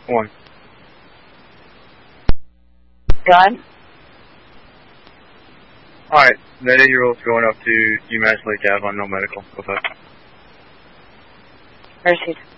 1. Gun? Alright, that 8-year-old's going up to UMass Lake Ave on no medical. What's up? Proceed.